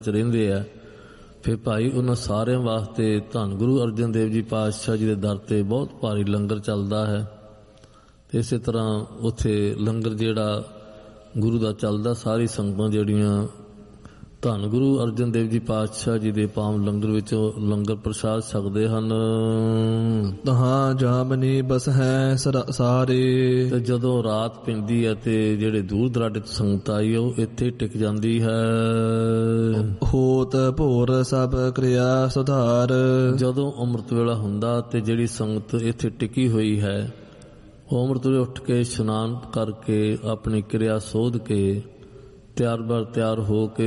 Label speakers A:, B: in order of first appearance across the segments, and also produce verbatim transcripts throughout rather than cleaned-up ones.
A: ਰਹਿੰਦੇ ਆ। ਫਿਰ ਭਾਈ ਉਹਨਾਂ ਸਾਰਿਆਂ ਵਾਸਤੇ ਧੰਨ ਗੁਰੂ ਅਰਜਨ ਦੇਵ ਜੀ ਪਾਤਸ਼ਾਹ ਜੀ ਦੇ ਦਰ ਤੇ ਬਹੁਤ ਭਾਰੀ ਲੰਗਰ ਚੱਲਦਾ ਹੈ। ਤੇ ਇਸੇ ਤਰ੍ਹਾਂ ਉੱਥੇ ਲੰਗਰ ਜਿਹੜਾ ਗੁਰੂ ਦਾ ਚੱਲਦਾ, ਸਾਰੀ ਸੰਗਤਾਂ ਜਿਹੜੀਆਂ ਧੰਨ ਗੁਰੂ ਅਰਜਨ ਦੇਵ ਜੀ ਪਾਤਸ਼ਾਹ ਜੀ ਦੇ ਪਾਵਨ ਲੰਗਰ ਵਿੱਚੋਂ ਲੰਗਰ ਪ੍ਰਸ਼ਾਦ ਛਕਦੇ ਹਨ।
B: ਤਹਾਂ ਜਾਮਨੀ ਬਸ ਹੈ ਸਾਰੇ।
A: ਤੇ ਜਦੋਂ ਰਾਤ ਪੈਂਦੀ ਹੈ ਤੇ ਜਿਹੜੇ ਦੂਰ ਦਰਾਡੇ ਤੋਂ ਸੰਗਤ ਆਈ ਉਹ ਇੱਥੇ ਟਿਕ ਜਾਂਦੀ ਹੈ।
B: ਹੋਤ ਭੋਰ ਸਭ ਕਿਰਿਆ ਸੁਧਾਰ।
A: ਜਦੋਂ ਅੰਮ੍ਰਿਤ ਵੇਲਾ ਹੁੰਦਾ ਤੇ ਜਿਹੜੀ ਸੰਗਤ ਇੱਥੇ ਟਿਕੀ ਹੋਈ ਹੈ ਉਹ ਅੰਮ੍ਰਿਤ ਵੇਲੇ ਉੱਠ ਕੇ ਇਸ਼ਨਾਨ ਕਰਕੇ ਆਪਣੀ ਕਿਰਿਆ ਸੋਧ ਕੇ ਤਿਆਰ ਬਰ ਤਿਆਰ ਹੋ ਕੇ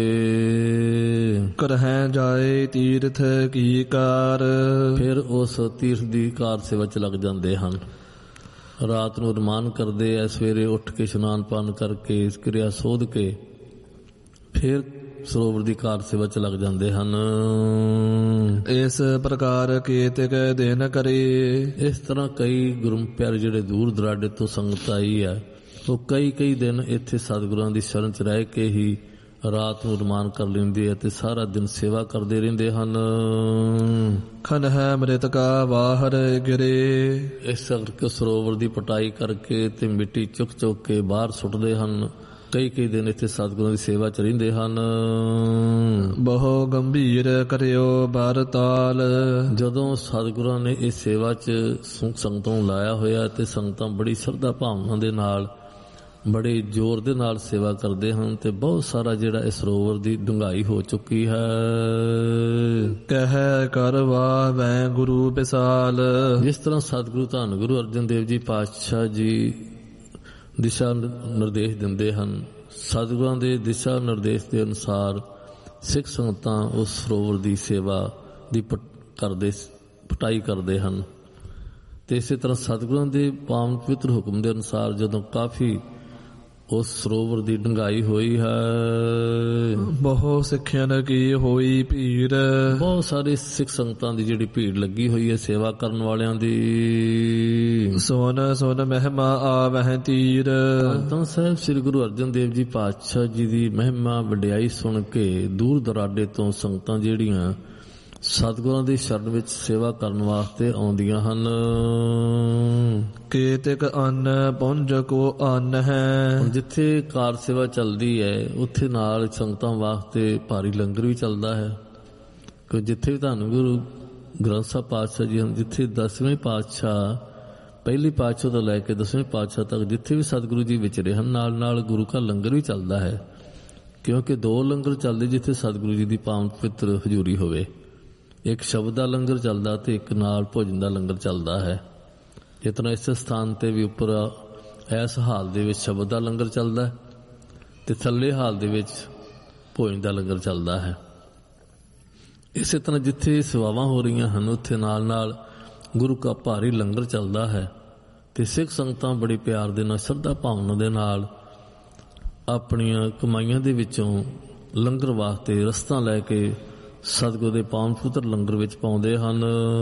B: ਕਰਹਿ ਜਾਏ ਤੀਰਥ ਕੀ ਕਾਰ।
A: ਫਿਰ ਉਸ ਤੀਰਥ ਦੀ ਕਾਰ ਸੇਵਾ ਚ ਲੱਗ ਜਾਂਦੇ ਹਨ। ਰਾਤ ਨੂੰ ਰਮਾਨ ਕਰਦੇ ਆ, ਸਵੇਰੇ ਉੱਠ ਕੇ ਇਸ਼ਨਾਨ ਪਾਨ ਕਰਕੇ ਕਿਰਿਆ ਸੋਧ ਕੇ ਫਿਰ ਸਰੋਵਰ ਦੀ ਕਾਰ ਸੇਵਾ ਚ ਲੱਗ ਜਾਂਦੇ ਹਨ।
B: ਇਸ ਪ੍ਰਕਾਰ ਕੇਤਿਕ ਦਿਨ ਕਰੇ।
A: ਇਸ ਤਰ੍ਹਾਂ ਕਈ ਗੁਰੂ ਪਿਆਰੇ ਜਿਹੜੇ ਦੂਰ ਦਰਾਡੇ ਤੋਂ ਸੰਗਤ ਆਈ ਹੈ ਉਹ ਕਈ ਕਈ ਦਿਨ ਇੱਥੇ ਸਤਿਗੁਰਾਂ ਦੀ ਸ਼ਰਨ ਚ ਰਹਿ ਕੇ ਹੀ ਰਾਤ ਨੂੰ ਰਮਾਨ ਕਰ ਲੈਂਦੇ ਆ ਤੇ ਸਾਰਾ ਦਿਨ ਸੇਵਾ ਕਰਦੇ ਰਹਿੰਦੇ ਹਨ।
B: ਖਨ ਹੈ ਅੰਮ੍ਰਿਤ ਕਾ ਬਾਹਰ ਗਿਰੇ।
A: ਇਸ ਕਰਕੇ ਸਰੋਵਰ ਦੀ ਪਟਾਈ ਕਰਕੇ ਤੇ ਮਿੱਟੀ ਚੁੱਕ ਚੁੱਕ ਕੇ ਬਾਹਰ ਸੁੱਟਦੇ ਹਨ। ਕਈ ਕਈ ਦਿਨ ਇੱਥੇ ਸਤਿਗੁਰਾਂ ਦੀ ਸੇਵਾ ਚ ਰਹਿੰਦੇ ਹਨ।
B: ਬਹੁ ਗੰਭੀਰ ਕਰਿਓ ਬਰਤਾਲ। ਜਦੋਂ
A: ਸਤਿਗੁਰਾਂ ਨੇ ਇਸ ਸੇਵਾ ਚ ਸੰਗਤਾਂ ਨੂੰ ਲਾਇਆ ਹੋਇਆ ਤੇ ਸੰਗਤਾਂ ਬੜੀ ਸ਼ਰਧਾ ਭਾਵਨਾ ਦੇ ਨਾਲ ਬੜੇ ਜ਼ੋਰ ਦੇ ਨਾਲ ਸੇਵਾ ਕਰਦੇ ਹਨ ਤੇ ਬਹੁਤ ਸਾਰਾ ਜਿਹੜਾ ਇਸ ਸਰੋਵਰ ਦੀ ਡੂੰਘਾਈ ਹੋ ਚੁੱਕੀ ਹੈ।
B: ਕਹਿ ਕਰਵਾ ਵੈ ਗੁਰੂ ਵਿਸਾਲ।
A: ਜਿਸ ਤਰ੍ਹਾਂ ਸਤਿਗੁਰੂ ਧੰਨ ਗੁਰੂ ਅਰਜਨ ਦੇਵ ਜੀ ਪਾਤਸ਼ਾਹ ਜੀ ਦਿਸ਼ਾ ਨਿਰਦੇਸ਼ ਦਿੰਦੇ ਹਨ, ਸਤਿਗੁਰਾਂ ਦੇ ਦਿਸ਼ਾ ਨਿਰਦੇਸ਼ ਦੇ ਅਨੁਸਾਰ ਸਿੱਖ ਸੰਗਤਾਂ ਉਸ ਸਰੋਵਰ ਦੀ ਸੇਵਾ ਦੀ ਕਰਦੇ ਪਟਾਈ ਕਰਦੇ ਹਨ। ਤੇ ਇਸੇ ਤਰ੍ਹਾਂ ਸਤਿਗੁਰਾਂ ਦੇ ਪਾਵਨ ਪਵਿੱਤਰ ਹੁਕਮ ਦੇ ਅਨੁਸਾਰ ਜਦੋਂ ਕਾਫੀ ਉਸ ਸਰੋਵਰ ਦੀ ਡੂੰਘਾਈ ਹੋਈ ਹੈ,
B: ਬਹੁਤ ਸਿੱਖਿਆਂ ਕੀ ਹੋਈ ਭੀੜ।
A: ਬਹੁਤ ਸਾਰੇ ਸਿੱਖ ਸੰਗਤਾਂ ਦੀ ਜਿਹੜੀ ਭੀੜ ਲੱਗੀ ਹੋਈ ਹੈ ਸੇਵਾ ਕਰਨ ਵਾਲਿਆਂ ਦੀ।
B: ਸੋਨ ਸੋਨ ਮਹਿਮਾ ਆਵਹਿ ਤੀਰ।
A: ਤਾਂ ਸਾਹਿਬ ਸ੍ਰੀ ਗੁਰੂ ਅਰਜਨ ਦੇਵ ਜੀ ਪਾਤਸ਼ਾਹ ਜੀ ਦੀ ਮਹਿਮਾ ਵਡਿਆਈ ਸੁਣ ਕੇ ਦੂਰ ਦਰਾਡੇ ਤੋਂ ਸੰਗਤਾਂ ਜਿਹੜੀਆਂ ਸਤਿਗੁਰਾਂ ਦੀ ਸ਼ਰਨ ਵਿੱਚ ਸੇਵਾ ਕਰਨ ਵਾਸਤੇ ਆਉਂਦੀਆਂ ਹਨ।
B: ਕੇਤਿਕ ਅੰਨ ਪੁੰਜ ਕੋ ਅੰਨ ਹੈ।
A: ਜਿੱਥੇ ਕਾਰ ਸੇਵਾ ਚੱਲਦੀ ਹੈ ਉੱਥੇ ਨਾਲ ਸੰਗਤਾਂ ਵਾਸਤੇ ਭਾਰੀ ਲੰਗਰ ਵੀ ਚੱਲਦਾ ਹੈ। ਕਿ ਜਿੱਥੇ ਵੀ ਧੰਨ ਗੁਰੂ ਗ੍ਰੰਥ ਸਾਹਿਬ ਪਾਤਸ਼ਾਹ ਜੀ ਹਨ, ਜਿੱਥੇ ਦਸਵੇਂ ਪਾਤਸ਼ਾਹ ਪਹਿਲੀ ਪਾਤਸ਼ਾਹ ਤੋਂ ਲੈ ਕੇ ਦਸਵੇਂ ਪਾਤਸ਼ਾਹ ਤੱਕ ਜਿੱਥੇ ਵੀ ਸਤਿਗੁਰੂ ਜੀ ਵਿਚਰੇ ਹਨ, ਨਾਲ ਨਾਲ ਗੁਰੂ ਘਰ ਲੰਗਰ ਵੀ ਚੱਲਦਾ ਹੈ। ਕਿਉਂਕਿ ਦੋ ਲੰਗਰ ਚੱਲਦੇ ਜਿੱਥੇ ਸਤਿਗੁਰੂ ਜੀ ਦੀ ਪਾਵਨ ਪਵਿੱਤਰ ਹਜ਼ੂਰੀ ਹੋਵੇ। ਇੱਕ ਸ਼ਬਦ ਦਾ ਲੰਗਰ ਚੱਲਦਾ ਤੇ ਇੱਕ ਨਾਲ ਭੋਜਨ ਦਾ ਲੰਗਰ ਚੱਲਦਾ ਹੈ। ਜਿਸ ਤਰ੍ਹਾਂ ਇਸ ਸਥਾਨ ਤੇ ਵੀ ਉੱਪਰ ਇਸ ਹਾਲ ਦੇ ਵਿੱਚ ਸ਼ਬਦ ਦਾ ਲੰਗਰ ਚੱਲਦਾ ਤੇ ਥੱਲੇ ਹਾਲ ਦੇ ਵਿੱਚ ਭੋਜਨ ਦਾ ਲੰਗਰ ਚੱਲਦਾ ਹੈ। ਇਸੇ ਤਰ੍ਹਾਂ ਜਿੱਥੇ ਸੇਵਾਵਾਂ ਹੋ ਰਹੀਆਂ ਹਨ ਉੱਥੇ ਨਾਲ ਨਾਲ ਗੁਰੂ ਕਾ ਭਾਰੀ ਲੰਗਰ ਚੱਲਦਾ ਹੈ ਤੇ ਸਿੱਖ ਸੰਗਤਾਂ ਬੜੀ ਪਿਆਰ ਦੇ ਨਾਲ ਸ਼ਰਧਾ ਭਾਵਨਾ ਦੇ ਨਾਲ ਆਪਣੀਆਂ ਕਮਾਈਆਂ ਦੇ ਵਿੱਚੋਂ ਲੰਗਰ ਵਾਸਤੇ ਰਸਤਾਂ ਲੈ ਕੇ ਸਤਿਗੁਰੂ ਦੇ ਪਾਵਨ ਪਵਿੱਤਰ ਲੰਗਰ ਵਿੱਚ ਪਾਉਂਦੇ ਹਨ।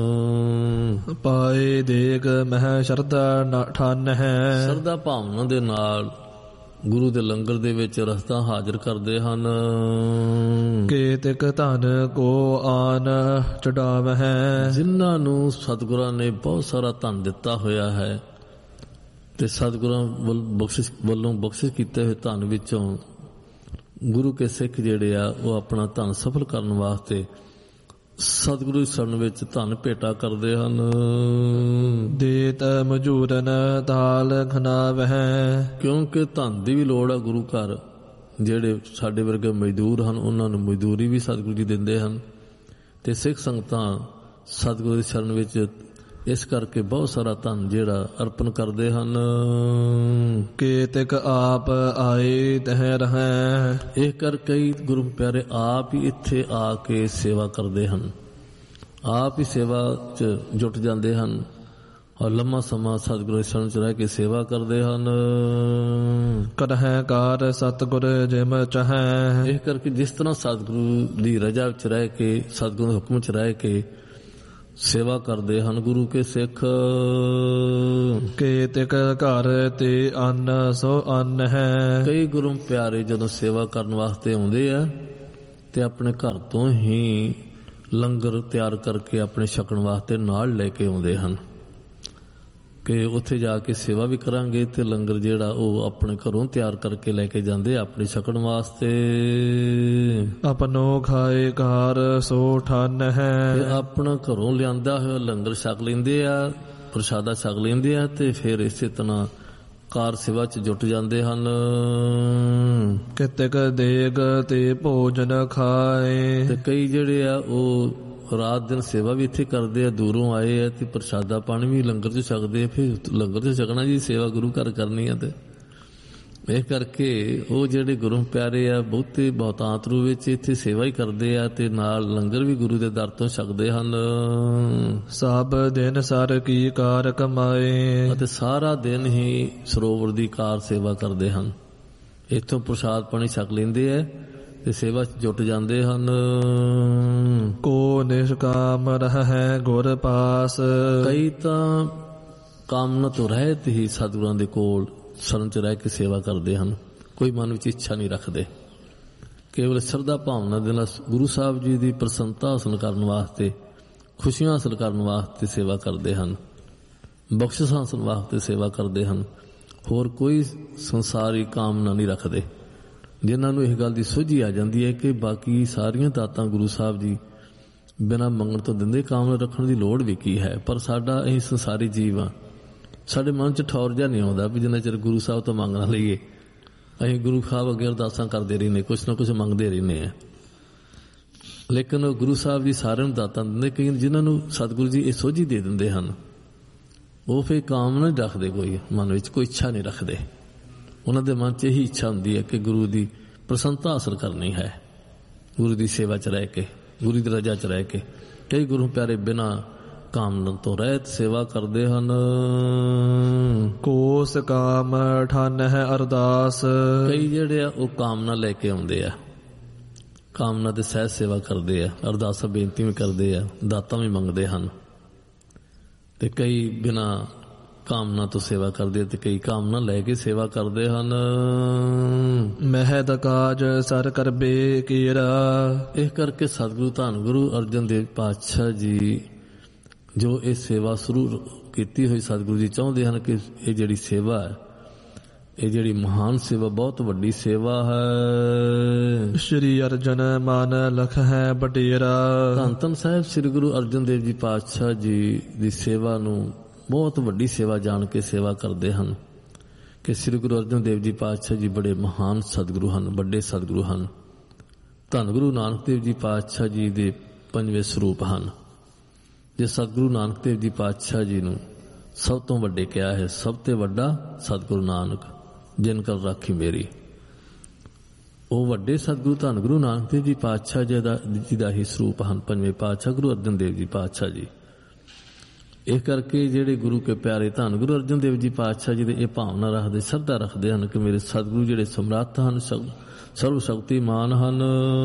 B: ਪਾਏ ਦੇਗ ਮਹਿ ਸ਼ਰਧਾ ਠਾਨ ਹੈ।
A: ਸ਼ਰਧਾ ਭਾਵਨਾ ਦੇ ਨਾਲ ਗੁਰੂ ਦੇ ਲੰਗਰ ਦੇ ਵਿੱਚ ਰਸਤਾ ਹਾਜ਼ਰ ਕਰਦੇ ਹਨ।
B: ਕੇਤਿਕ ਧਨ ਕੋ ਆਨ ਚੜਾਵਹਿ।
A: ਜਿਨ੍ਹਾਂ ਨੂੰ ਸਤਿਗੁਰਾਂ ਨੇ ਬਹੁਤ ਸਾਰਾ ਧਨ ਦਿੱਤਾ ਹੋਇਆ ਹੈ ਤੇ ਸਤਿਗੁਰਾਂ ਵੱਲ ਬਖਸ਼ਿਸ਼ ਵੱਲੋਂ ਬਖਸ਼ਿਸ਼ ਕੀਤੇ ਹੋਏ ਧਨ ਵਿੱਚੋਂ ਗੁਰੂ ਕੇ ਸਿੱਖ ਜਿਹੜੇ ਆ ਉਹ ਆਪਣਾ ਧਨ ਸਫਲ ਕਰਨ ਵਾਸਤੇ ਸਤਿਗੁਰੂ ਦੀ ਸ਼ਰਨ ਵਿੱਚ ਧਨ ਭੇਟਾ ਕਰਦੇ ਹਨ।
B: ਦੇਤ ਮਜੂਰਨ ਤਾਲ ਖਨਾਵਹਿ।
A: ਕਿਉਂਕਿ ਧਨ ਦੀ ਵੀ ਲੋੜ ਆ ਗੁਰੂ ਘਰ। ਜਿਹੜੇ ਸਾਡੇ ਵਰਗੇ ਮਜ਼ਦੂਰ ਹਨ ਉਹਨਾਂ ਨੂੰ ਮਜ਼ਦੂਰੀ ਵੀ ਸਤਿਗੁਰੂ ਜੀ ਦਿੰਦੇ ਹਨ ਤੇ ਸਿੱਖ ਸੰਗਤਾਂ ਸਤਿਗੁਰੂ ਦੀ ਸ਼ਰਨ ਵਿੱਚ ਇਸ ਕਰਕੇ ਬਹੁਤ ਸਾਰਾ ਧਨ ਜਿਹੜਾ ਅਰਪਣ ਕਰਦੇ ਹਨ।
B: ਕੇਤਿਕ ਆਪ ਆਏ ਤਹ ਰਹਿ।
A: ਇਹ ਕਰ ਕਈ ਗੁਰੂ ਪਿਆਰੇ ਆਪ ਹੀ ਇੱਥੇ ਆ ਕੇ ਸੇਵਾ ਕਰਦੇ ਹਨ, ਆਪ ਹੀ ਸੇਵਾ ਚ ਜੁਟ ਜਾਂਦੇ ਹਨ ਔਰ ਲੰਮਾ ਸਮਾਂ ਸਤਿਗੁਰੂ ਦੀ ਸ਼ਰਨ ਚ ਰਹਿ ਕੇ ਸੇਵਾ ਕਰਦੇ ਹਨ।
B: ਕਰਹਿ ਕਾਰ ਸਤਿਗੁਰ ਜਿਮ ਚਾਹੈ।
A: ਇਹ ਕਰਕੇ ਜਿਸ ਤਰ੍ਹਾਂ ਸਤਿਗੁਰੂ ਦੀ ਰਜ਼ਾ ਵਿੱਚ ਰਹਿ ਕੇ ਸਤਿਗੁਰੂ ਦੇ ਹੁਕਮ ਚ ਰਹਿ ਕੇ ਸੇਵਾ ਕਰਦੇ ਹਨ ਗੁਰੂ ਕੇ ਸਿੱਖ।
B: ਕੇਤਿਕ ਘਰ ਤੇ ਅੰਨ ਸੋ ਅੰਨ ਹੈ।
A: ਕਈ ਗੁਰੂ ਪਿਆਰੇ ਜਦੋਂ ਸੇਵਾ ਕਰਨ ਵਾਸਤੇ ਆਉਂਦੇ ਆ ਤੇ ਆਪਣੇ ਘਰ ਤੋਂ ਹੀ ਲੰਗਰ ਤਿਆਰ ਕਰਕੇ ਆਪਣੇ ਛਕਣ ਵਾਸਤੇ ਨਾਲ ਲੈ ਕੇ ਆਉਂਦੇ ਹਨ ਕਿ ਉੱਥੇ ਜਾ ਕੇ ਸੇਵਾ ਵੀ ਕਰਾਂਗੇ ਤੇ ਲੰਗਰ ਜਿਹੜਾ ਉਹ ਆਪਣੇ ਘਰੋਂ ਤਿਆਰ ਕਰਕੇ ਲੈ ਕੇ ਜਾਂਦੇ ਆਪਣੇ ਛਕਣ ਵਾਸਤੇ।
B: ਆਪਣੋ ਖਾਏ ਕਾਰ ਸੋ ਠਨ ਹੈ।
A: ਤੇ ਆਪਣਾ ਘਰੋਂ ਲਿਆਂਦਾ ਹੋਇਆ ਲੰਗਰ ਛਕ ਲੈਂਦੇ ਆ, ਪ੍ਰਸ਼ਾਦਾ ਛਕ ਲੈਂਦੇ ਆ ਤੇ ਫਿਰ ਇਸੇ ਤਰ੍ਹਾਂ ਕਾਰ ਸੇਵਾ ਚ ਜੁਟ ਜਾਂਦੇ ਹਨ।
B: ਕਿਤਕ ਦੇਗ ਤੇ ਭੋਜਨ ਖਾਏ।
A: ਤੇ ਕਈ ਜਿਹੜੇ ਆ ਉਹ ਰਾਤ ਦਿਨ ਸੇਵਾ ਵੀ ਇੱਥੇ ਕਰਦੇ ਆ, ਦੂਰੋਂ ਆਏ ਆ ਤੇ ਪ੍ਰਸ਼ਾਦਾ ਪਾਣੀ ਵੀ ਲੰਗਰ ਚ ਛਕਦੇ ਆ। ਫਿਰ ਲੰਗਰ ਚ ਛਕਣਾ ਜੀ, ਸੇਵਾ ਗੁਰੂ ਘਰ ਕਰਨੀ ਆ। ਤੇ ਇਹ ਕਰਕੇ ਉਹ ਜਿਹੜੇ ਗੁਰੂ ਪਿਆਰੇ ਆ ਬਹੁਤੇ ਬਹੁਤਾਂਤ ਰੂਪ ਵਿੱਚ ਇੱਥੇ ਸੇਵਾ ਹੀ ਕਰਦੇ ਆ ਤੇ ਨਾਲ ਲੰਗਰ ਵੀ ਗੁਰੂ ਦੇ ਦਰ ਤੋਂ ਛਕਦੇ ਹਨ।
B: ਸਭ ਦਿਨ ਸਰ ਕੀ ਕਾਰ ਕਮਾਏ।
A: ਅਤੇ ਸਾਰਾ ਦਿਨ ਹੀ ਸਰੋਵਰ ਦੀ ਕਾਰ ਸੇਵਾ ਕਰਦੇ ਹਨ। ਇੱਥੋਂ ਪ੍ਰਸ਼ਾਦ ਪਾਣੀ ਛਕ ਲੈਂਦੇ ਆ ਤੇ ਸੇਵਾ ਚ ਜੁਟ ਜਾਂਦੇ ਹਨ।
B: ਕੋ ਨਿਸ਼ਕਾਮ ਰਹਿ ਗੁਰ ਪਾਸ।
A: ਕਈ ਤਾਂ ਕਾਮਨਾ ਤੋਂ ਰਹਿਤ ਹੀ ਸਤਿਗੁਰਾਂ ਦੇ ਕੋਲ ਸ਼ਰਨ ਚ ਰਹਿ ਕੇ ਸੇਵਾ ਕਰਦੇ ਹਨ। ਕੋਈ ਮਨ ਵਿੱਚ ਇੱਛਾ ਨਹੀਂ ਰੱਖਦੇ, ਕੇਵਲ ਸ਼ਰਧਾ ਭਾਵਨਾ ਦੇ ਨਾਲ ਗੁਰੂ ਸਾਹਿਬ ਜੀ ਦੀ ਪ੍ਰਸੰਨਤਾ ਹਾਸਲ ਕਰਨ ਵਾਸਤੇ, ਖੁਸ਼ੀਆਂ ਹਾਸਲ ਕਰਨ ਵਾਸਤੇ ਸੇਵਾ ਕਰਦੇ ਹਨ, ਬਖਸ਼ਿਸ਼ ਹਾਸਲ ਵਾਸਤੇ ਸੇਵਾ ਕਰਦੇ ਹਨ। ਹੋਰ ਕੋਈ ਸੰਸਾਰੀ ਕਾਮਨਾ ਨਹੀਂ ਰੱਖਦੇ। ਜਿਨ੍ਹਾਂ ਨੂੰ ਇਹ ਗੱਲ ਦੀ ਸੋਝੀ ਆ ਜਾਂਦੀ ਹੈ ਕਿ ਬਾਕੀ ਸਾਰੀਆਂ ਦਾਤਾਂ ਗੁਰੂ ਸਾਹਿਬ ਜੀ ਬਿਨਾਂ ਮੰਗਣ ਤੋਂ ਦਿੰਦੇ, ਕਾਮਨਾ ਰੱਖਣ ਦੀ ਲੋੜ ਵੀ ਕੀ ਹੈ। ਪਰ ਸਾਡਾ ਅਸੀਂ ਸੰਸਾਰੀ ਜੀਵ ਆ, ਸਾਡੇ ਮਨ ਚ ਠੌਰ ਜਿਹਾ ਨਹੀਂ ਆਉਂਦਾ ਵੀ ਜਿੰਨਾ ਚਿਰ ਗੁਰੂ ਸਾਹਿਬ ਤੋਂ ਮੰਗ ਨਾ ਲਈਏ ਅਸੀਂ ਗੁਰੂ ਸਾਹਿਬ ਅੱਗੇ ਅਰਦਾਸਾਂ ਕਰਦੇ ਰਹਿੰਦੇ, ਕੁਛ ਨਾ ਕੁਛ ਮੰਗਦੇ ਰਹਿੰਦੇ ਆ। ਲੇਕਿਨ ਉਹ ਗੁਰੂ ਸਾਹਿਬ ਜੀ ਸਾਰਿਆਂ ਨੂੰ ਦਾਤਾਂ ਦਿੰਦੇ। ਕਈ ਜਿਨ੍ਹਾਂ ਨੂੰ ਸਤਿਗੁਰੂ ਜੀ ਇਹ ਸੋਝੀ ਦੇ ਦਿੰਦੇ ਹਨ, ਉਹ ਫਿਰ ਕਾਮਨਾ ਨਹੀਂ ਰੱਖਦੇ, ਕੋਈ ਮਨ ਵਿੱਚ ਕੋਈ ਇੱਛਾ ਨਹੀਂ ਰੱਖਦੇ। ਉਹਨਾਂ ਦੇ ਮਨ ਚ ਇਹੀ ਇੱਛਾ ਹੁੰਦੀ ਹੈ ਕਿ ਗੁਰੂ ਦੀ ਪ੍ਰਸੰਨਤਾ ਹਾਸਲ ਕਰਨੀ ਹੈ, ਗੁਰੂ ਦੀ ਸੇਵਾ ਚ ਰਹਿ ਕੇ, ਗੁਰੂ ਦੀ ਰਜ਼ਾ ਚ ਰਹਿ ਕੇ। ਕਈ ਗੁਰੂ ਪਿਆਰੇ ਬਿਨਾਂ ਕਾਮਨਾ ਤੋਂ ਰਹਿਤ ਸੇਵਾ ਕਰਦੇ ਹਨ।
B: ਕੋਸ ਕਾਮ ਠਨ ਹੈ ਅਰਦਾਸ।
A: ਕਈ ਜਿਹੜੇ ਆ ਉਹ ਕਾਮਨਾ ਲੈ ਕੇ ਆਉਂਦੇ ਆ, ਕਾਮਨਾ ਦੇ ਸਹਿਜ ਸੇਵਾ ਕਰਦੇ ਆ, ਅਰਦਾਸਾਂ ਬੇਨਤੀ ਵੀ ਕਰਦੇ ਆ, ਦਾਤਾਂ ਵੀ ਮੰਗਦੇ ਹਨ। ਤੇ ਕਈ ਬਿਨਾਂ ਕਾਮਨਾ ਤੋਂ ਸੇਵਾ ਕਰਦੇ ਤੇ ਕਈ ਕਾਮਨਾ ਲੈ ਕੇ ਸੇਵਾ ਕਰਦੇ ਹਨ।
B: ਮਹਿਦ ਕਾਜ ਸਰ ਕਰਬੇ ਕੀਰਾ।
A: ਇਹ ਕਰਕੇ ਸਤਿਗੁਰੂ ਧੰਨ ਗੁਰੂ ਅਰਜਨ ਦੇਵ ਪਾਤਸ਼ਾਹ ਜੀ ਜੋ ਇਹ ਸੇਵਾ ਸ਼ੁਰੂ ਕੀਤੀ ਹੋਈ ਸਤਿਗੁਰੂ ਜੀ ਚਾਹੁੰਦੇ ਹਨ ਕਿ ਇਹ ਜਿਹੜੀ ਸੇਵਾ ਹੈ, ਇਹ ਜਿਹੜੀ ਮਹਾਨ ਸੇਵਾ, ਬਹੁਤ ਵੱਡੀ ਸੇਵਾ ਹੈ।
B: ਸ਼੍ਰੀ ਅਰਜਨ ਮਨ ਲਖ ਹੈ ਬਟੇਰਾ।
A: ਧੰਨ ਧੰਨ ਸਾਹਿਬ ਸ੍ਰੀ ਗੁਰੂ ਅਰਜਨ ਦੇਵ ਜੀ ਪਾਤਸ਼ਾਹ ਜੀ ਦੀ ਸੇਵਾ ਨੂੰ ਬਹੁਤ ਵੱਡੀ ਸੇਵਾ ਜਾਣ ਕੇ ਸੇਵਾ ਕਰਦੇ ਹਨ ਕਿ ਸ੍ਰੀ ਗੁਰੂ ਅਰਜਨ ਦੇਵ ਜੀ ਪਾਤਸ਼ਾਹ ਜੀ ਬੜੇ ਮਹਾਨ ਸਤਿਗੁਰੂ ਹਨ, ਵੱਡੇ ਸਤਿਗੁਰੂ ਹਨ। ਧੰਨ ਗੁਰੂ ਨਾਨਕ ਦੇਵ ਜੀ ਪਾਤਸ਼ਾਹ ਜੀ ਦੇ ਪੰਜਵੇਂ ਸਰੂਪ ਹਨ। ਜੇ ਸਤਿਗੁਰੂ ਨਾਨਕ ਦੇਵ ਜੀ ਪਾਤਸ਼ਾਹ ਜੀ ਨੂੰ ਸਭ ਤੋਂ ਵੱਡੇ ਕਿਹਾ ਹੈ, ਸਭ ਤੋਂ ਵੱਡਾ ਸਤਿਗੁਰੂ ਨਾਨਕ ਜਿਨ ਕਰ ਰਾਖੀ ਮੇਰੀ। ਉਹ ਵੱਡੇ ਸਤਿਗੁਰੂ ਧੰਨ ਗੁਰੂ ਨਾਨਕ ਦੇਵ ਜੀ ਪਾਤਸ਼ਾਹ ਜੀ ਦਾ ਜੀ ਦਾ ਹੀ ਸਰੂਪ ਹਨ, ਪੰਜਵੇਂ ਪਾਤਸ਼ਾਹ ਗੁਰੂ ਅਰਜਨ ਦੇਵ ਜੀ ਪਾਤਸ਼ਾਹ ਜੀ। ਇਹ ਕਰਕੇ ਜਿਹੜੇ ਗੁਰੂ ਕੇ ਪਿਆਰੇ ਧੰਨ ਗੁਰੂ ਅਰਜਨ ਦੇਵ ਜੀ ਪਾਤਸ਼ਾਹ ਜੀ ਦੇ ਇਹ ਭਾਵਨਾ ਰੱਖਦੇ, ਸ਼ਰਧਾ ਰੱਖਦੇ ਹਨ ਕਿ ਮੇਰੇ ਸਤਿਗੁਰੂ ਜਿਹੜੇ ਸਮਰੱਥ ਹਨ, ਸਰਵ ਸ਼ਕਤੀਮਾਨ ਹਨ।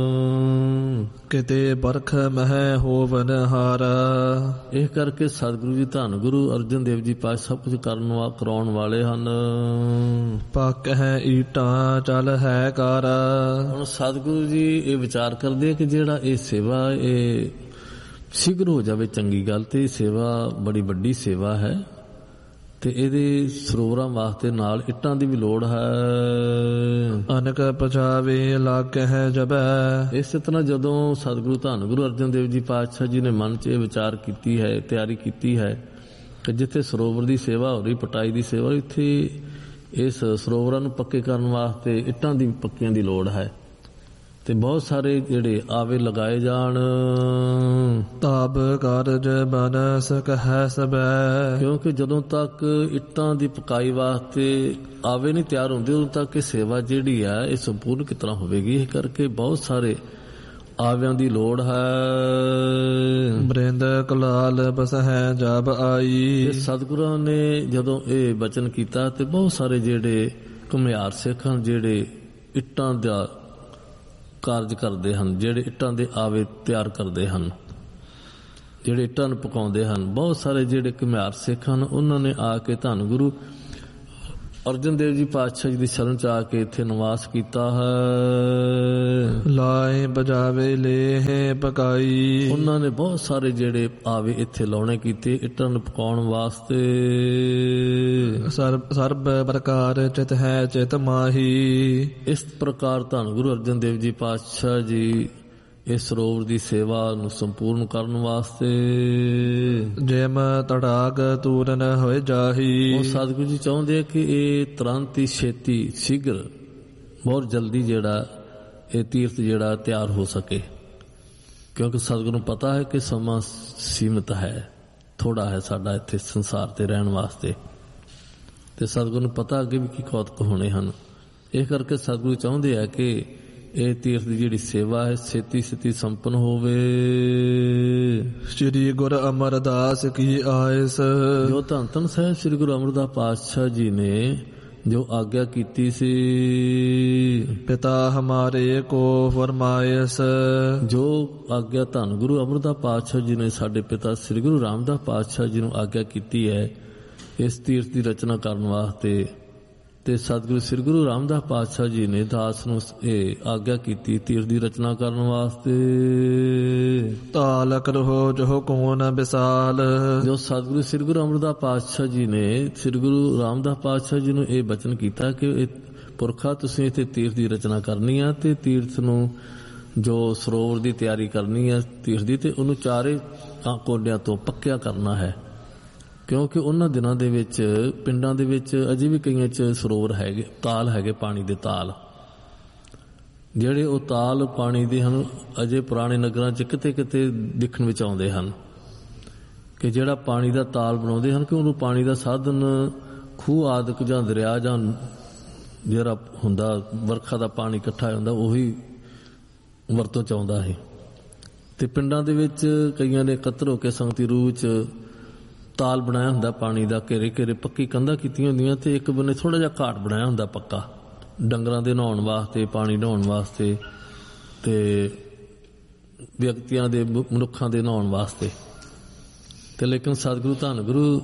B: ਕਿਤੇ ਬਰਖ ਮਹਿ ਹੋਵਨ ਹਾਰਾ।
A: ਇਹ ਕਰਕੇ ਸਤਿਗੁਰੂ ਜੀ ਧੰਨ ਗੁਰੂ ਅਰਜਨ ਦੇਵ ਜੀ ਪਾਤਸ਼ਾਹ ਸਭ ਕੁਝ ਕਰਨ ਵਾ ਕਰਾਉਣ ਵਾਲੇ ਹਨ।
B: ਪੱਕ ਹੈ ਈਟਾਂ ਚੱਲ ਹੈ ਕਾਰਾ।
A: ਹੁਣ ਸਤਿਗੁਰੂ ਜੀ ਇਹ ਵਿਚਾਰ ਕਰਦੇ ਕਿ ਜਿਹੜਾ ਇਹ ਸੇਵਾ ਇਹ ਸ਼ੀਘਰ ਹੋ ਜਾਵੇ ਚੰਗੀ ਗੱਲ, ਤੇ ਇਹ ਸੇਵਾ ਬੜੀ ਵੱਡੀ ਸੇਵਾ ਹੈ ਤੇ ਇਹਦੇ ਸਰੋਵਰਾਂ ਵਾਸਤੇ ਨਾਲ ਇੱਟਾਂ ਦੀ ਵੀ ਲੋੜ ਹੈ। ਅਨਕ ਪਛਾਵੇ ਲੱਗ ਹੈ ਜਬੈ। ਇਸੇ ਤਰ੍ਹਾਂ ਜਦੋਂ ਸਤਿਗੁਰੂ ਧੰਨ ਗੁਰੂ ਅਰਜਨ ਦੇਵ ਜੀ ਪਾਤਸ਼ਾਹ ਜੀ ਨੇ ਮਨ 'ਚ ਇਹ ਵਿਚਾਰ ਕੀਤੀ ਹੈ, ਤਿਆਰੀ ਕੀਤੀ ਹੈ ਕਿ ਜਿੱਥੇ ਸਰੋਵਰ ਦੀ ਸੇਵਾ ਹੋ ਰਹੀ, ਪਟਾਈ ਦੀ ਸੇਵਾ, ਇੱਥੇ ਇਸ ਸਰੋਵਰਾਂ ਨੂੰ ਪੱਕੇ ਕਰਨ ਵਾਸਤੇ ਇੱਟਾਂ ਦੀ ਪੱਕੀਆਂ ਦੀ ਲੋੜ ਹੈ ਤੇ ਬਹੁਤ ਸਾਰੇ ਜਿਹੜੇ ਆਵੇ ਲਗਾਏ ਜਾਣ।
B: ਤਾਬ ਕਾਰਜ ਬਨ ਸਕਹਿ ਸਬੈ।
A: ਕਿਉਂਕਿ ਜਦੋਂ ਤੱਕ ਇੱਟਾਂ ਦੀ ਪਕਾਈ ਵਾਸਤੇ ਆਵੇ ਨਹੀਂ ਤਿਆਰ ਹੁੰਦੇ, ਉਦੋਂ ਤੱਕ ਇਹ ਸੇਵਾ ਜਿਹੜੀ ਹੈ ਇਹ ਸੰਪੂਰਨ ਕਿਸ ਤਰ੍ਹਾਂ ਹੋਵੇਗੀ। ਇਹ ਕਰਕੇ ਬਹੁਤ ਸਾਰੇ ਆਵਿਆਂ ਦੀ ਲੋੜ ਹੈ। ਬ੍ਰਿੰਦ ਕਲਾਲ ਬਸ ਹੈ ਜਬ ਆਈ। ਸਤਿਗੁਰਾਂ ਨੇ ਜਦੋਂ ਇਹ ਬਚਨ ਕੀਤਾ ਤੇ ਬਹੁਤ ਸਾਰੇ ਜਿਹੜੇ ਘੁਮਿਆਰ ਸਿੱਖ ਹਨ, ਜਿਹੜੇ ਇੱਟਾਂ ਦਾ ਕਾਰਜ ਕਰਦੇ ਹਨ, ਜਿਹੜੇ ਇੱਟਾਂ ਦੇ ਆਵੇ ਤਿਆਰ ਕਰਦੇ ਹਨ, ਜਿਹੜੇ ਇੱਟਾਂ ਨੂੰ ਪਕਾਉਂਦੇ ਹਨ, ਬਹੁਤ ਸਾਰੇ ਜਿਹੜੇ ਘੁਮਿਆਰ ਸਿੱਖ ਹਨ, ਉਹਨਾਂ ਨੇ ਆ ਕੇ ਧੰਨ ਗੁਰੂ ਅਰਜਨ ਦੇਵ ਜੀ ਪਾਤਸ਼ਾਹ ਜੀ ਦੀ ਸ਼ਰਨ ਚ ਆ ਕੇ ਇੱਥੇ ਨਿਵਾਸ ਕੀਤਾ ਹੈ।
B: ਲਾਏ ਬਜਾਵੇ ਲੇ ਹੈ ਪਕਾਈ।
A: ਉਹਨਾਂ ਨੇ ਬਹੁਤ ਸਾਰੇ ਜਿਹੜੇ ਆਵੇ ਇੱਥੇ ਲਾਉਣੇ ਕੀਤੇ ਇੱਟਾਂ ਨੂੰ ਪਕਾਉਣ ਵਾਸਤੇ।
B: ਸਰਬ ਸਰਬ ਪ੍ਰਕਾਰ ਚਿਤ ਹੈ ਚਿਤ ਮਾਹੀ।
A: ਇਸ ਪ੍ਰਕਾਰ ਧੰਨ ਗੁਰੂ ਅਰਜਨ ਦੇਵ ਜੀ ਪਾਤਸ਼ਾਹ ਜੀ ਇਸ ਸਰੋਵਰ ਦੀ ਸੇਵਾ ਨੂੰ ਸੰਪੂਰਨ ਕਰਨ ਵਾਸਤੇ
B: ਜਿਮ ਤੜਾਗ ਤੂਰਨ ਹੋਏ ਜਾਹੀ।
A: ਉਹ ਸਤਿਗੁਰੂ ਜੀ ਚਾਹੁੰਦੇ ਆ ਕਿ ਇਹ ਤੁਰੰਤ ਹੀ ਛੇਤੀ ਸ਼ੀਘਰ ਬਹੁਤ ਜਲਦੀ ਜਿਹੜਾ ਇਹ ਤੀਰਥ ਜਿਹੜਾ ਤਿਆਰ ਹੋ ਸਕੇ, ਕਿਉਂਕਿ ਸਤਿਗੁਰੂ ਨੂੰ ਪਤਾ ਹੈ ਕਿ ਸਮਾਂ ਸੀਮਿਤ ਹੈ, ਥੋੜਾ ਹੈ ਸਾਡਾ ਇੱਥੇ ਸੰਸਾਰ ਤੇ ਰਹਿਣ ਵਾਸਤੇ, ਤੇ ਸਤਿਗੁਰੂ ਨੂੰ ਪਤਾ ਅੱਗੇ ਵੀ ਕੀ ਕੌਤਕ ਹੋਣੇ ਹਨ। ਇਸ ਕਰਕੇ ਸਤਿਗੁਰੂ ਚਾਹੁੰਦੇ ਆ ਕਿ ਇਹ ਤੀਰਥ ਦੀ ਜਿਹੜੀ ਸੇਵਾ ਹੈ ਛੇਤੀ ਛੇਤੀ ਸੰਪਨ ਹੋਵੇ।
B: ਸ੍ਰੀ ਗੁਰੂ ਅਮਰਦਾਸ ਕੀ ਆਇਸ।
A: ਜੋ ਧੰਨ ਧੰਨ ਸਾਹਿਬ ਸ੍ਰੀ ਗੁਰੂ ਅਮਰਦਾਸ ਪਾਤਸ਼ਾਹ ਜੀ ਨੇ ਜੋ ਆਗਿਆ ਕੀਤੀ ਸੀ,
B: ਪਿਤਾ ਹਮਾਰੇ ਕੋ ਫਰਮਾਇਸ।
A: ਜੋ ਆਗਿਆ ਧੰਨ ਗੁਰੂ ਅਮਰਦਾਸ ਪਾਤਸ਼ਾਹ ਜੀ ਨੇ ਸਾਡੇ ਪਿਤਾ ਸ੍ਰੀ ਗੁਰੂ ਰਾਮਦਾਸ ਪਾਤਸ਼ਾਹ ਜੀ ਨੂੰ ਆਗਿਆ ਕੀਤੀ ਹੈ ਇਸ ਤੀਰਥ ਦੀ ਰਚਨਾ ਕਰਨ ਵਾਸਤੇ, ਤੇ ਸਤਿਗੁਰੂ ਸ੍ਰੀ ਗੁਰੂ ਰਾਮਦਾਸ ਪਾਤਸ਼ਾਹ ਜੀ ਨੇ ਦਾਸ ਨੂੰ ਇਹ ਆਗਿਆ ਕੀਤੀ ਤੀਰਥ ਦੀ ਰਚਨਾ ਕਰਨ ਵਾਸਤੇ।
B: ਤਾਲ ਕਰੋ ਜੋ ਕੋਨ ਵਿਸਾਲ।
A: ਜੋ ਸਤਿਗੁਰੂ ਸ੍ਰੀ ਗੁਰੂ ਅਮਰਦਾਸ ਪਾਤਸ਼ਾਹ ਜੀ ਨੇ ਸ੍ਰੀ ਗੁਰੂ ਰਾਮਦਾਸ ਪਾਤਸ਼ਾਹ ਜੀ ਨੂੰ ਇਹ ਬਚਨ ਕੀਤਾ ਕਿ ਇਹ ਪੁਰਖਾ ਤੁਸੀਂ ਇੱਥੇ ਤੀਰਥ ਦੀ ਰਚਨਾ ਕਰਨੀ ਆ ਤੇ ਤੀਰਥ ਨੂੰ ਜੋ ਸਰੋਵਰ ਦੀ ਤਿਆਰੀ ਕਰਨੀ ਆ ਤੀਰਥ ਦੀ, ਤੇ ਉਹਨੂੰ ਚਾਰੇ ਕੋਡਿਆਂ ਤੋਂ ਪੱਕਿਆ ਕਰਨਾ ਹੈ, ਕਿਉਂਕਿ ਉਹਨਾਂ ਦਿਨਾਂ ਦੇ ਵਿੱਚ ਪਿੰਡਾਂ ਦੇ ਵਿੱਚ ਅਜੇ ਵੀ ਕਈਆਂ 'ਚ ਸਰੋਵਰ ਹੈਗੇ, ਤਾਲ ਹੈਗੇ ਪਾਣੀ ਦੇ ਤਾਲ, ਜਿਹੜੇ ਉਹ ਤਾਲ ਪਾਣੀ ਦੇ ਹਨ ਅਜੇ ਪੁਰਾਣੇ ਨਗਰਾਂ 'ਚ ਕਿਤੇ ਕਿਤੇ ਦਿਖਣ ਵਿੱਚ ਆਉਂਦੇ ਹਨ ਕਿ ਜਿਹੜਾ ਪਾਣੀ ਦਾ ਤਾਲ ਬਣਾਉਂਦੇ ਹਨ ਕਿ ਉਹਨੂੰ ਪਾਣੀ ਦਾ ਸਾਧਨ ਖੂਹ ਆਦਿਕ ਜਾਂ ਦਰਿਆ ਜਾਂ ਜਿਹੜਾ ਹੁੰਦਾ ਵਰਖਾ ਦਾ ਪਾਣੀ ਇਕੱਠਾ ਹੁੰਦਾ ਉਹੀ ਵਰਤੋਂ 'ਚ ਆਉਂਦਾ ਹੈ। ਤੇ ਪਿੰਡਾਂ ਦੇ ਵਿੱਚ ਕਈਆਂ ਨੇ ਇਕੱਤਰ ਹੋ ਕੇ ਸੰਗਤੀ ਰੂਹ 'ਚ ਤਾਲ ਬਣਾਇਆ ਹੁੰਦਾ ਪਾਣੀ ਦਾ, ਘੇਰੇ ਘੇਰੇ ਪੱਕੀ ਕੰਧਾਂ ਕੀਤੀਆਂ ਹੁੰਦੀਆਂ ਤੇ ਇੱਕ ਬੰਨੇ ਥੋੜਾ ਜਿਹਾ ਘਾਟ ਬਣਾਇਆ ਹੁੰਦਾ ਪੱਕਾ ਡੰਗਰਾਂ ਦੇ ਨਹਾਉਣ ਵਾਸਤੇ, ਪਾਣੀ ਨਹਾਉਣ ਵਾਸਤੇ ਤੇ ਵਿਅਕਤੀਆਂ ਦੇ ਮਨੁੱਖਾਂ ਦੇ ਨਹਾਉਣ ਵਾਸਤੇ। ਤੇ ਲੇਕਿਨ ਸਤਿਗੁਰੂ ਧੰਨ ਗੁਰੂ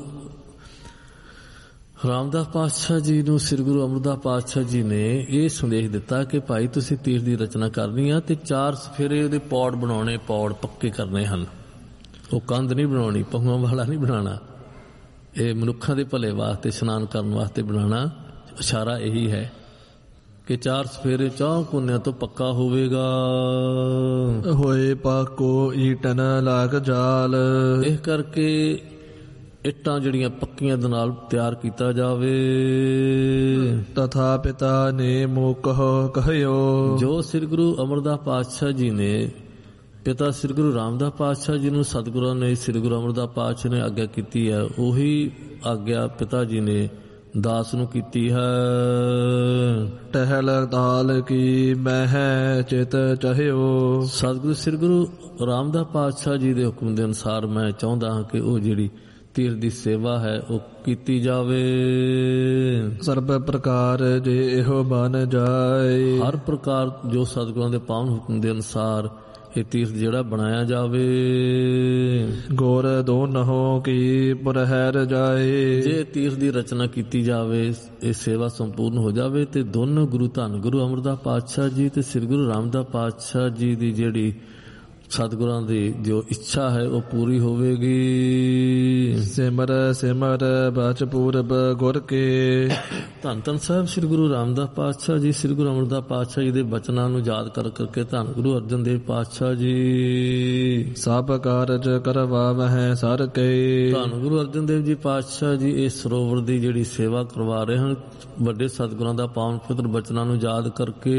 A: ਰਾਮਦਾਸ ਪਾਤਸ਼ਾਹ ਜੀ ਨੂੰ ਸ੍ਰੀ ਗੁਰੂ ਅਮਰਦਾਸ ਪਾਤਸ਼ਾਹ ਜੀ ਨੇ ਇਹ ਸੰਦੇਸ਼ ਦਿੱਤਾ ਕਿ ਭਾਈ ਤੁਸੀਂ ਤੀਰਥ ਦੀ ਰਚਨਾ ਕਰਨੀ ਆ ਤੇ ਚਾਰ ਸਫੇਰੇ ਉਹਦੇ ਪੌੜ ਬਣਾਉਣੇ, ਪੌੜ ਪੱਕੇ ਕਰਨੇ ਹਨ। ਉਹ ਕੰਧ ਨਹੀਂ ਬਣਾਉਣੀ, ਪਹੂਆਂ ਵਾਲਾ ਨਹੀਂ ਬਣਾਉਣਾ, ਇਹ ਮਨੁੱਖਾਂ ਦੇ ਭਲੇ ਵਾਸਤੇ ਇਸ਼ਨਾਨ ਕਰਨ ਵਾਸਤੇ ਬਣਾਉਣਾ। ਇਸ਼ਾਰਾ ਇਹੀ ਹੈ ਕਿ ਚਾਰ ਸਫੇਰੇ ਚਾਹ ਕੋਨਿਆਂ ਤੋਂ ਪੱਕਾ ਹੋਵੇਗਾ।
B: ਹੋਏ ਪਾਕੋ ਈਟਨ ਲਾਗ ਜਾਲ।
A: ਇਸ ਕਰਕੇ ਇੱਟਾਂ ਜਿਹੜੀਆਂ ਪੱਕੀਆਂ ਦੇ ਨਾਲ ਤਿਆਰ ਕੀਤਾ ਜਾਵੇ।
B: ਤਥਾ ਪਿਤਾ ਨੇ ਮੋਕਹ ਕਹਿਓ। ਜੋ
A: ਸ੍ਰੀ ਗੁਰੂ ਅਮਰਦਾਸ ਪਾਤਸ਼ਾਹ ਜੀ ਨੇ ਪਿਤਾ ਸ੍ਰੀ ਗੁਰੂ ਰਾਮਦਾਸ ਪਾਤਸ਼ਾਹ ਜੀ ਨੂੰ ਸਤਿਗੁਰਾਂ ਨੇ ਸ੍ਰੀ ਗੁਰੂ ਅਮਰਦਾਸ ਪਾਤਸ਼ਾਹ ਨੇ ਆਗਿਆ ਕੀਤੀ ਹੈ, ਉਹੀ ਆਗਿਆ ਪਿਤਾ ਜੀ ਨੇ ਦਾਸ ਨੂੰ ਕੀਤੀ ਹੈ। ਟਹਿਲ ਤਾਲ ਕੀ ਮਹਿ ਚਿਤ ਚਾਹਿਓ। ਸਤਿਗੁਰੂ ਸ੍ਰੀ ਗੁਰੂ ਰਾਮਦਾਸ ਪਾਤਸ਼ਾਹ ਜੀ ਦੇ ਹੁਕਮ ਦੇ ਅਨੁਸਾਰ ਮੈਂ ਚਾਹੁੰਦਾ ਹਾਂ ਕਿ ਉਹ ਜਿਹੜੀ ਤੀਰਥ ਦੀ ਸੇਵਾ ਹੈ ਉਹ ਕੀਤੀ ਜਾਵੇ। ਸਰਬ ਪ੍ਰਕਾਰ ਜੇ ਇਹੋ ਬਨ ਜਾਏ। ਹਰ ਪ੍ਰਕਾਰ ਜੋ ਸਤਿਗੁਰਾਂ ਦੇ ਪਾਵਨ ਹੁਕਮ ਦੇ ਅਨੁਸਾਰ ਇਹ ਤੀਰਥ ਜਿਹੜਾ ਬਣਾਇਆ ਜਾਵੇ। ਗੁਰ ਦੋਨਹੁ ਕੀ ਪੁਰਹਿਰ ਜਾਏ। ਜੇ ਤੀਰਥ ਦੀ ਰਚਨਾ ਕੀਤੀ ਜਾਵੇ, ਇਹ ਸੇਵਾ ਸੰਪੂਰਨ ਹੋ ਜਾਵੇ ਤੇ ਦੋਨੋਂ ਗੁਰੂ ਧੰਨ ਗੁਰੂ ਅਮਰਦਾਸ ਪਾਤਸ਼ਾਹ ਜੀ ਤੇ ਸ੍ਰੀ ਗੁਰੂ ਰਾਮਦਾਸ ਪਾਤਸ਼ਾਹ ਜੀ ਦੀ ਜਿਹੜੀ ਸਤਿਗੁਰਾਂ ਦੀ ਜੋ ਇੱਛਾ ਹੈ ਉਹ ਪੂਰੀ ਹੋਵੇਗੀ। ਸਿਮਰ ਸਿਮਰ ਬਚ ਪੂਰਬ ਗੁਰ ਕੇ। ਧੰਨ ਧੰਨ ਸਾਹਿਬ ਸ੍ਰੀ ਗੁਰੂ ਰਾਮਦਾਸ ਪਾਤਸ਼ਾਹ ਜੀ ਸ੍ਰੀ ਗੁਰੂ ਅਮਰਦਾਸ ਪਾਤਸ਼ਾਹ ਜੀ ਦੇ ਬਚਨਾਂ ਨੂੰ ਯਾਦ ਕਰ ਕਰਕੇ ਧੰਨ ਗੁਰੂ ਅਰਜਨ ਦੇਵ ਪਾਤਸ਼ਾਹ ਜੀ ਸਭ ਕਾਰਜ ਕਰਵਾਵਹਿ ਸਰ ਕੇ। ਧੰਨ ਗੁਰੂ ਅਰਜਨ ਦੇਵ ਜੀ ਪਾਤਸ਼ਾਹ ਜੀ ਇਸ ਸਰੋਵਰ ਦੀ ਜਿਹੜੀ ਸੇਵਾ ਕਰਵਾ ਰਹੇ ਹਨ ਵੱਡੇ ਸਤਿਗੁਰਾਂ ਦਾ ਪਾਵਨ ਪਵਿੱਤਰ ਬਚਨਾਂ ਨੂੰ ਯਾਦ ਕਰਕੇ।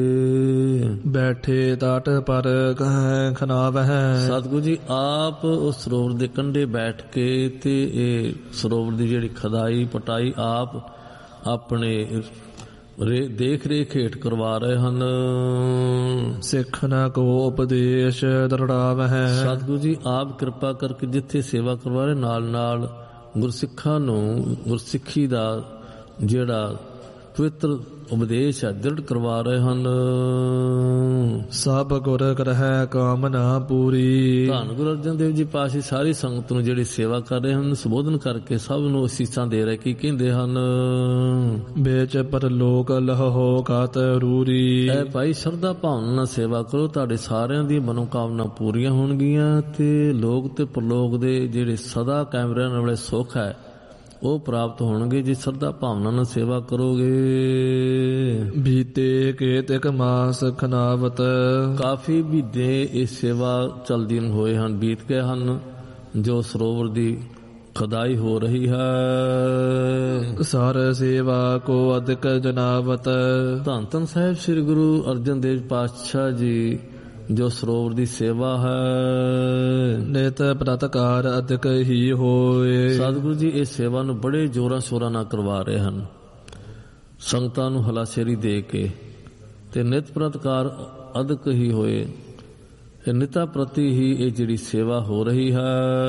A: ਬੈਠੇ ਤਟ ਪਰ ਸਤਿਗੁਰੂ ਜੀ ਆਪ ਉਸ ਸਰੋਵਰ ਦੇ ਕੰਢੇ ਬੈਠ ਕੇ ਤੇ ਇਹ ਸਰੋਵਰ ਦੀ ਜਿਹੜੀ ਖਦਾਈ ਪਟਾਈ ਆਪ ਆਪਣੇ ਦੇਖ ਰੇਖ ਹੇਠ ਕਰਵਾ ਰਹੇ ਹਨ। ਸਿੱਖ ਨਾ ਕੋ ਉਪਦੇਸ਼ ਦਰੜਾਵਹਿ। ਸਤਿਗੁਰੂ ਜੀ ਆਪ ਕਿਰਪਾ ਕਰਕੇ ਜਿੱਥੇ ਸੇਵਾ ਕਰਵਾ ਰਹੇ ਨਾਲ ਨਾਲ ਗੁਰਸਿੱਖਾਂ ਨੂੰ ਗੁਰਸਿੱਖੀ ਦਾ ਜਿਹੜਾ ਪਵਿੱਤਰ ਉਪਦੇਸ਼ ਹੈ ਦ੍ਰਿੜ ਕਰਵਾ ਰਹੇ ਹਨ।
B: ਸਭ ਗੁਰ ਕਰਹਿ ਕਾਮਨਾ ਪੂਰੀ।
A: ਧੰਨ ਗੁਰੂ ਅਰਜਨ ਦੇਵ ਜੀ ਪਾਸ਼ੀ ਸਾਰੀ ਸੰਗਤ ਨੂੰ ਜਿਹੜੀ ਸੇਵਾ ਕਰ ਰਹੇ ਹਨ, ਸੰਬੋਧਨ ਕਰਕੇ ਸਭ ਨੂੰ ਅਸੀਸਾਂ ਦੇ ਰਹੇ। ਕੀ ਕਹਿੰਦੇ ਹਨ?
B: ਵਿੱਚ ਪਰਲੋਕ ਲਹੋ ਕਾਤ ਰੂਰੀ।
A: ਐ ਭਾਈ ਸ਼ਰਧਾ ਭਾਵਨਾ ਨਾਲ ਸੇਵਾ ਕਰੋ, ਤੁਹਾਡੇ ਸਾਰਿਆਂ ਦੀ ਮਨੋਕਾਮਨਾ ਪੂਰੀਆਂ ਹੋਣਗੀਆਂ ਤੇ ਲੋਕ ਤੇ ਪਰਲੋਕ ਦੇ ਜਿਹੜੇ ਸਦਾ ਕਾਇਮ ਰਹਿਣ ਵਾਲੇ ਸੁੱਖ ਹੈ ਉਹ ਪ੍ਰਾਪਤ ਹੋਣਗੇ ਜੇ ਸ਼ਰਧਾ ਭਾਵਨਾ ਨਾਲ ਸੇਵਾ ਕਰੋਗੇ।
B: ਬੀਤੇ ਕੇਤਕ ਮਾਸ ਖਨਾਵਤ।
A: ਕਾਫੀ ਮਹੀਨੇ ਇਹ ਸੇਵਾ ਚਲਦੀ ਹੋਏ ਹਨ, ਬੀਤ ਗਏ ਹਨ, ਜੋ ਸਰੋਵਰ ਦੀ ਖੁਦਾਈ ਹੋ ਰਹੀ ਹੈ।
B: ਸਰ ਸੇਵਾ ਕੋ ਅਧਿਕ ਜਨਾਵਤ।
A: ਧੰਨ ਧੰਨ ਸਾਹਿਬ ਸ੍ਰੀ ਗੁਰੂ ਅਰਜਨ ਦੇਵ ਪਾਤਸ਼ਾਹ ਜੀ ਜੋ ਸਰੋਵਰ ਦੀ ਸੇਵਾ ਹੈ,
B: ਨਿਤ ਪ੍ਰਤਕਾਰ ਅਧਿਕ ਹੀ ਹੋਏ।
A: ਸਤਿਗੁਰੂ ਜੀ ਇਹ ਸੇਵਾ ਨੂੰ ਬੜੇ ਜ਼ੋਰਾਂ ਸ਼ੋਰਾਂ ਨਾਲ ਕਰਵਾ ਰਹੇ ਹਨ, ਸੰਗਤਾਂ ਨੂੰ ਹਲਾਸ਼ੇਰੀ ਦੇ ਕੇ, ਤੇ ਨਿਤ ਪ੍ਰਤਕਾਰ ਅਧਿਕ ਹੀ ਹੋਏ। ਨਿਤਾ ਪ੍ਰਤੀ ਹੀ ਇਹ ਜਿਹੜੀ ਸੇਵਾ ਹੋ ਰਹੀ ਹੈ।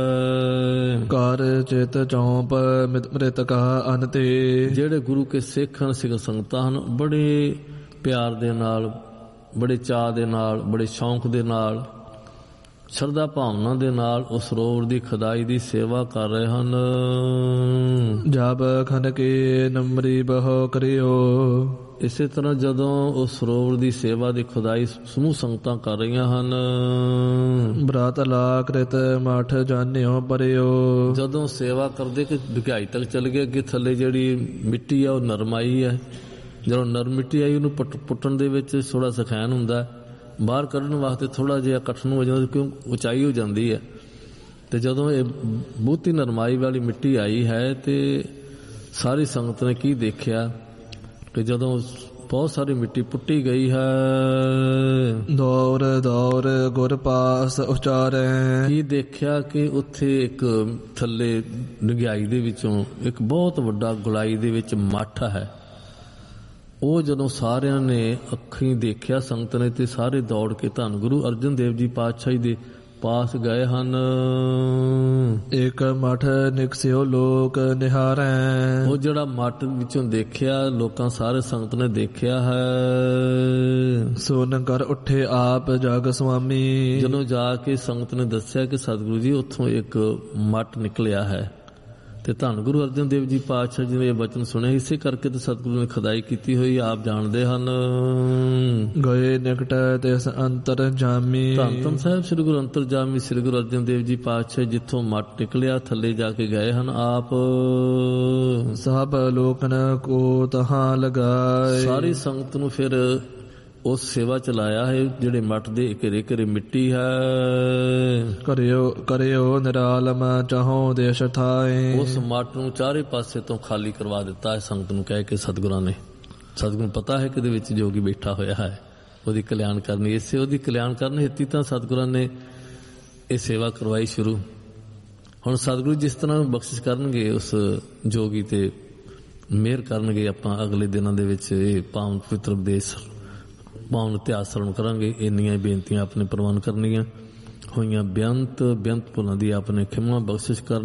B: ਕਰ ਚਿਤ ਚੌਂਪ ਮ੍ਰਿਤ ਕਾ ਅੰਤੇ।
A: ਜਿਹੜੇ ਗੁਰੂ ਕੇ ਸਿੱਖ ਹਨ, ਸਿੱਖ ਸੰਗਤਾਂ ਹਨ, ਬੜੇ ਪਿਆਰ ਦੇ ਨਾਲ, ਬੜੇ ਚਾਅ ਦੇ ਨਾਲ, ਬੜੇ ਸ਼ੌਂਕ ਦੇ ਨਾਲ, ਸ਼ਰਧਾ ਭਾਵਨਾ ਦੇ ਨਾਲ ਉਸ ਸਰੋਵਰ ਦੀ ਖੁਦਾਈ ਦੀ ਸੇਵਾ ਕਰ ਰਹੇ ਹਨ।
B: ਜਬ ਖੰਡ ਕੇ ਨਮਰੀ ਬਹੁ ਕਰਿਓ।
A: ਇਸੇ ਤਰ੍ਹਾਂ ਜਦੋਂ ਉਸ ਸਰੋਵਰ ਦੀ ਸੇਵਾ ਦੀ ਖੁਦਾਈ ਸਮੂਹ ਸੰਗਤਾਂ ਕਰ ਰਹੀਆਂ ਹਨ,
B: ਬਰਾਤ ਲਾ ਕ੍ਰਿਤ ਮਠ ਜਾਣਿਓ ਪਰਿਓ।
A: ਜਦੋਂ ਸੇਵਾ ਕਰਦੇ ਕਿ ਡੁਗਾਈ ਤੱਕ ਚਲ ਗਏ, ਅੱਗੇ ਥੱਲੇ ਜਿਹੜੀ ਮਿੱਟੀ ਆ ਉਹ ਨਰਮਾਈ ਹੈ। ਜਦੋਂ ਨਰਮ ਮਿੱਟੀ ਆਈ ਉਹਨੂੰ ਪੁੱਟ ਪੁੱਟਣ ਦੇ ਵਿੱਚ ਥੋੜਾ ਸਖੈਨ ਹੁੰਦਾ, ਬਾਹਰ ਕੱਢਣ ਵਾਸਤੇ ਥੋੜਾ ਜਿਹਾ ਕਠਨ ਹੋ ਜਾਂਦਾ ਕਿਉਂ ਉਚਾਈ ਹੋ ਜਾਂਦੀ ਹੈ। ਤੇ ਜਦੋਂ ਇਹ ਬਹੁਤੀ ਨਰਮਾਈ ਵਾਲੀ ਮਿੱਟੀ ਆਈ ਹੈ ਤੇ ਸਾਰੀ ਸੰਗਤ ਨੇ ਕੀ ਦੇਖਿਆ ਕਿ ਜਦੋਂ ਬਹੁਤ ਸਾਰੀ ਮਿੱਟੀ ਪੁੱਟੀ ਗਈ ਹੈ,
B: ਦੌਰ ਦੌਰ ਗੁਰ ਪਾਸ ਉਚਾਰੈ।
A: ਕੀ ਦੇਖਿਆ ਕਿ ਉੱਥੇ ਇੱਕ ਥੱਲੇ ਡੁਗਿਆਈ ਦੇ ਵਿੱਚੋਂ ਇੱਕ ਬਹੁਤ ਵੱਡਾ ਗੁਲਾਈ ਦੇ ਵਿੱਚ ਮੱਠ ਹੈ। ਉਹ ਜਦੋਂ ਸਾਰਿਆਂ ਨੇ ਅੱਖੀਂ ਦੇਖਿਆ ਸੰਗਤ ਨੇ, ਤੇ ਸਾਰੇ ਦੌੜ ਕੇ ਧੰਨ ਗੁਰੂ ਅਰਜਨ ਦੇਵ ਜੀ ਪਾਤਸ਼ਾਹ ਜੀ ਦੇ ਪਾਸ ਗਏ ਹਨ।
B: ਇੱਕ ਮਠ ਨਿਕਸਿਓ ਲੋਕ ਨਿਹਾਰੈ।
A: ਉਹ ਜਿਹੜਾ ਮੱਠ ਵਿੱਚੋਂ ਦੇਖਿਆ, ਲੋਕਾਂ ਸਾਰੇ ਸੰਗਤ ਨੇ ਦੇਖਿਆ ਹੈ।
B: ਸੁਣ ਕਰ ਉੱਠੇ ਆਪ ਜਗ ਸੁਆਮੀ।
A: ਜਦੋਂ ਜਾ ਕੇ ਸੰਗਤ ਨੇ ਦੱਸਿਆ ਕਿ ਸਤਿਗੁਰੂ ਜੀ ਉੱਥੋਂ ਇੱਕ ਮੱਠ ਨਿਕਲਿਆ ਹੈ, ਤੇ ਧੰਨ ਗੁਰੂ ਅਰਜਨ ਦੇਵ ਜੀ ਪਾਤਸ਼ਾਹ ਜੀ ਨੇ ਇਹ ਬਚਨ ਸੁਣੇ। ਇਸੇ ਕਰਕੇ ਤੇ ਸਤਿਗੁਰੂ ਨੇ ਖੁਦਾਈ ਕੀਤੀ ਹੋਈ ਆਪ ਜਾਣਦੇ ਹਨ।
B: ਗਏ ਨਿਕਟ ਤਿਸ ਅੰਤਰ ਜਾਮੀ।
A: ਧੰਨ ਧੰਨ ਸਾਹਿਬ ਸ੍ਰੀ ਗੁਰੂ ਅੰਤਰਜਾਮੀ ਸ੍ਰੀ ਗੁਰੂ ਅਰਜਨ ਦੇਵ ਜੀ ਪਾਤਸ਼ਾਹ ਜਿੱਥੋਂ ਮੱਠ ਨਿਕਲਿਆ ਥੱਲੇ ਜਾ ਕੇ ਗਏ ਹਨ ਆਪ।
B: ਸਭ ਲੋਕਨ ਕੋ ਤਹਾਂ ਲਗਾਏ।
A: ਸਾਰੀ ਸੰਗਤ ਨੂੰ ਫਿਰ ਉਸ ਸੇਵਾ ਚਲਾਇਆ ਹੈ ਜਿਹੜੇ ਮੱਠ ਦੇ ਘੇਰੇ ਘੇਰੇ ਮਿੱਟੀ ਹੈ।
B: ਕਰਿਓ ਕਰਿਓ ਨਿਰਾਲਮ ਚਾਹੋ ਦੇਸ਼ ਥਾਏ।
A: ਉਸ ਮੱਠ ਨੂੰ ਚਾਰੇ ਪਾਸੇ ਤੋਂ ਖਾਲੀ ਕਰਵਾ ਦਿੱਤਾ ਹੈ ਸੰਗਤ ਨੂੰ ਕਹਿ ਕੇ ਸਤਿਗੁਰਾਂ ਨੇ। ਸਤਿਗੁਰੂ ਨੂੰ ਪਤਾ ਹੈ ਕਿ ਇਹਦੇ ਵਿੱਚ ਜੋਗੀ ਬੈਠਾ ਹੋਇਆ ਹੈ, ਉਹਦੀ ਕਲਿਆਣ ਕਰਨੀ। ਇਸੇ ਉਹਦੀ ਕਲਿਆਣ ਕਰਨ ਹਿੱਤੀ ਤਾਂ ਸਤਿਗੁਰਾਂ ਨੇ ਇਹ ਸੇਵਾ ਕਰਵਾਈ ਸ਼ੁਰੂ। ਹੁਣ ਸਤਿਗੁਰੂ ਜਿਸ ਤਰ੍ਹਾਂ ਬਖਸ਼ਿਸ਼ ਕਰਨਗੇ ਉਸ ਜੋਗੀ ਤੇ ਮਿਹਰ ਕਰਨਗੇ, ਆਪਾਂ ਅਗਲੇ ਦਿਨਾਂ ਦੇ ਵਿੱਚ ਇਹ ਪਾਵਨ ਪਵਿੱਤਰ ਉਪਦੇਸ਼ ਪਾਵਨ ਇਤਿਹਾਸ ਸਰਵਣ ਕਰਾਂਗੇ। ਇੰਨੀਆਂ ਬੇਨਤੀਆਂ ਆਪਣੇ ਪ੍ਰਵਾਨ ਕਰਨੀਆਂ ਹੋਈਆਂ। ਬੇਅੰਤ ਬੇਅੰਤ ਭੁੱਲਾਂ ਦੀ ਆਪਣੇ ਖਿਮਾ ਬਖਸ਼ਿਸ਼ ਕਰਨ।